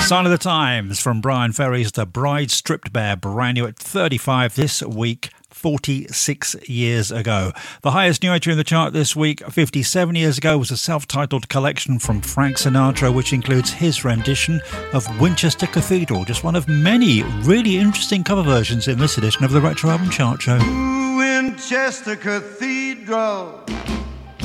Sign of the Times from Brian Ferry's The Bride Stripped Bare, brand new at 35 this week, 46 years ago. The highest new entry in the chart this week, 57 years ago, was a self-titled collection from Frank Sinatra, which includes his rendition of Winchester Cathedral, just one of many really interesting cover versions in this edition of the Retro Album Chart Show. Winchester Cathedral